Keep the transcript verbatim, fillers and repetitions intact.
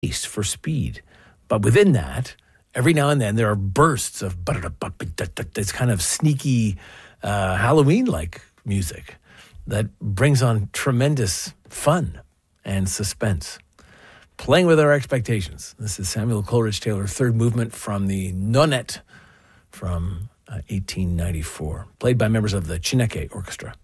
pace, for speed. But within that, every now and then there are bursts of this kind of sneaky uh, Halloween-like music that brings on tremendous fun and suspense. Playing with our expectations. This is Samuel Coleridge-Taylor, third movement from the Nonette from uh, eighteen ninety-four, played by members of the Chineke Orchestra.